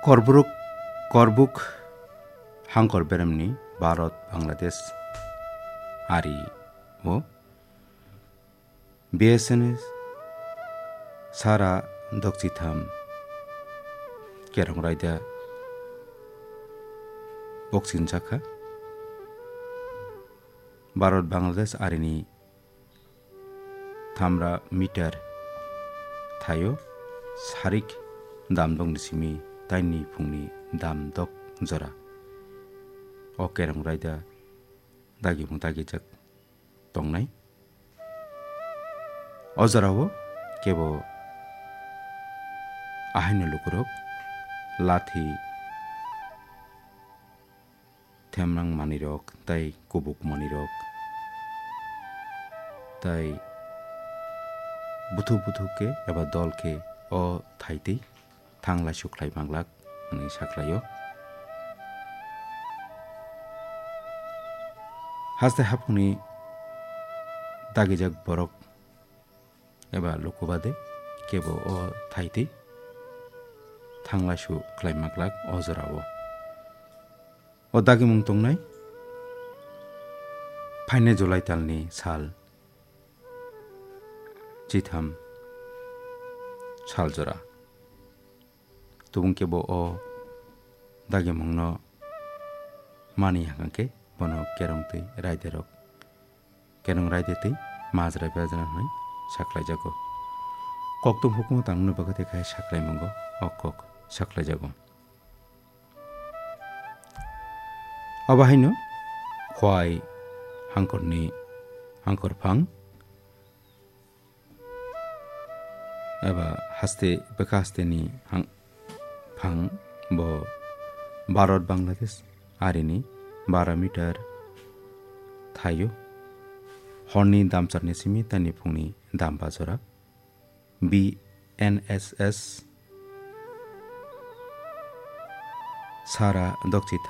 करबुक हांकर बेरामनि भारत बांलादेश आरि वो BSN सारा दक्षिथाम केरं रायदा बक्सिन साखा भारत बांलादेश आरिनि थामरा मीटर थायो सारिक दाम दं सिमी ताइनि फुंनि दाम दक जरा ओ केरं रायदा दागि मुं दागि जक दंनाय अजरावो केबो आहायनो लुकुरक लाथि थेमरां मानिरक ताई कुबुक मानिरक ताई बुथु के एबा दल के ओ थाइति थांला सुख्लाय मांगलाक नि साख्लायो हास्ते हापुनि दागिजाक बरक एबा लुकुबादे केबो ओ थाइति थांला सुख्लाय मांगलाक अजरावो ओ दागि मुं तंनाय फाइने जुलाइ तालनि साल जिथाम साल जरा तुबुं केबो ओ दागि मुं न मानि हांके बनो केरं तै रायदेरक केरं रायदेतै माजराय बाजना हनै साख्लाय जागो कक्तुम हुकुम तांनो बगते खाय साख्लाय मंगो अकक साख्लाय जागो अबाहायनो खवाय हांकर फां एबा हास्ते बेका हास्तेनि फां बो भारत बांलादेश आरिनि 12 मीटर थायो हरनि दामचारनि सिमी तानि फुंनि दाम बाजरा BNSS सारा दक्षिथ